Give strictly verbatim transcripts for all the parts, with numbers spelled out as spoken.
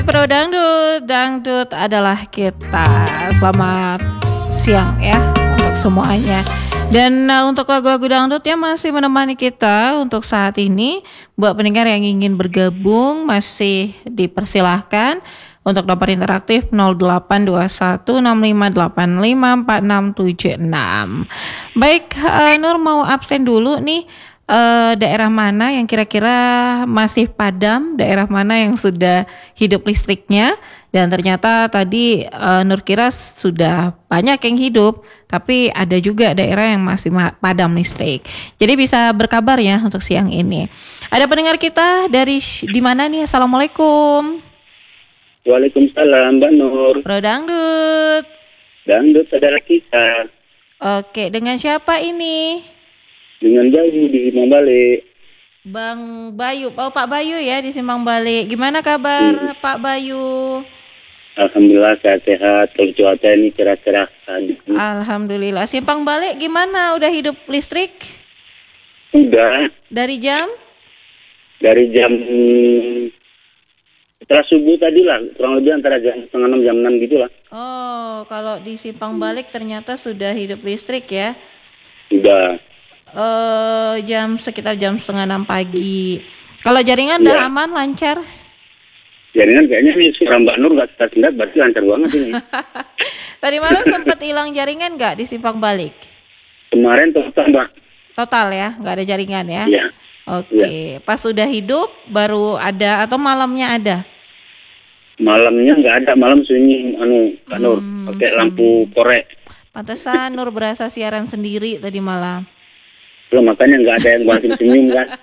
Pro Dangdut, Dangdut adalah kita. Selamat siang ya untuk semuanya. Dan uh, untuk lagu-lagu dangdut yang masih menemani kita untuk saat ini, buat pendengar yang ingin bergabung masih dipersilahkan untuk nomor interaktif nol delapan dua satu enam lima delapan lima empat enam tujuh enam. Baik, uh, Nur mau absen dulu nih. Uh, daerah mana yang kira-kira masih padam, daerah mana yang sudah hidup listriknya, dan ternyata tadi uh, Nur kira sudah banyak yang hidup, tapi ada juga daerah yang masih ma- padam listrik. Jadi bisa berkabar ya untuk siang ini. Ada pendengar kita dari sh- di mana nih? Assalamualaikum. Waalaikumsalam, Mbak Nur. Bro Dangdut. Dangdut saudara kita. Oke, dengan siapa ini? Dengan Bayu di Simpang Balik. Bang Bayu, oh Pak Bayu ya di Simpang Balik. Gimana kabar Hmm. Pak Bayu? Alhamdulillah sehat-sehat. Kalau cuaca ini cerah-cerah tadi. Alhamdulillah. Simpang Balik gimana? Udah hidup listrik? Udah Dari jam? dari jam setelah subuh tadi lah, kurang lebih antara jam setengah enam jam enam gitu lah. Oh, kalau di Simpang Balik ternyata sudah hidup listrik ya? Udah. Eh, jam sekitar jam setengah enam pagi. Kalau jaringan udah Iya. aman, lancar? Jaringan kayaknya nih suara Mbak Nur gak setat-setat, berarti lancar banget ini. Tadi malam sempat hilang jaringan nggak di Simpang Balik? Kemarin total Mbak. Total ya, nggak ada jaringan ya? Iya. Oke, pas sudah hidup baru ada atau malamnya ada? Malamnya nggak ada, malam sunyi anu Mbak Nur, Hmm, pakai sunyi. lampu korek. Pantesan Nur berasa siaran sendiri tadi malam. Loh, makanya nggak ada yang bantu senyum kan.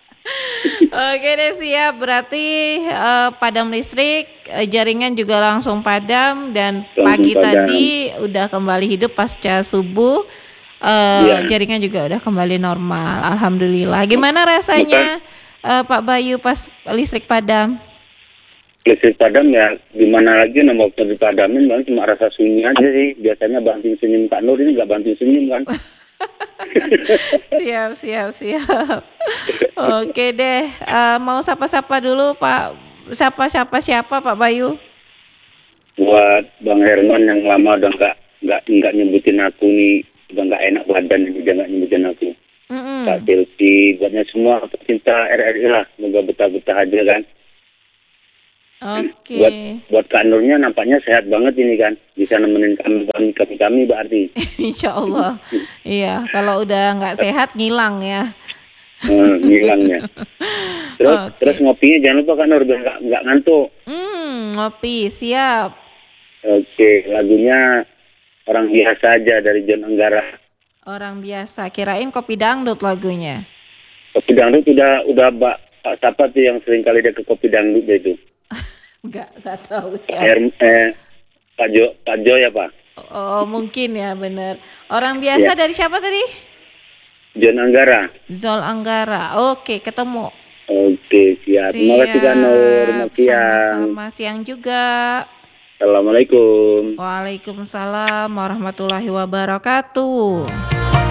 Oke deh, siap. Berarti eh, padam listrik, eh, jaringan juga langsung padam, dan Langsung pagi padam. tadi udah kembali hidup pasca subuh. eh, Iya. Jaringan juga udah kembali normal. Alhamdulillah. Gimana rasanya eh, Pak Bayu pas listrik padam? Listrik padam ya gimana lagi, nama waktu dipadamin bang cuma rasa sunyi aja sih. Biasanya banting senyum Kak Nur, ini nggak banting senyum kan. Siap, siap, siap. Oke deh. Eh, mau sapa-sapa dulu Pak. Sapa-sapa siapa Pak Bayu? Buat Bang Herman yang lama udah nggak nggak nggak nyebutin aku nih, udah nggak enak badan ini dia nggak nyebutin aku. Mm-mm. Kak Silvi, buatnya semua pecinta R R I lah, semoga betah-betah aja kan. Oke. Buat buat Kak Nurnya nampaknya sehat banget ini kan, bisa nemenin kami kami kami, kami berarti. Insya Allah. Iya, kalau udah nggak sehat ngilang ya. Eh, ngilangnya. Terus Oke. terus ngopinya jangan lupa Kak Nur biar nggak nggak ngantuk. Hmm, ngopi siap. Oke, lagunya Orang Biasa Aja dari John Anggara. Orang biasa. Kirain kopi dangdut lagunya. Kopi dangdut udah udah Mbak Pak siapa tuh yang sering kali dia ke kopi dangdut dia itu? Nggak nggak tahu Pak ya. Herm, eh, Pak Jo Pak Jo ya Pak. Oh mungkin ya, bener. Orang biasa Ya. dari siapa tadi? John Anggara. Zol Anggara. Oke, ketemu. Oke, siap. Terima kasih Kak Nur. Selamat siang. Sama-sama, siang juga. Assalamualaikum. Waalaikumsalam warahmatullahi wabarakatuh.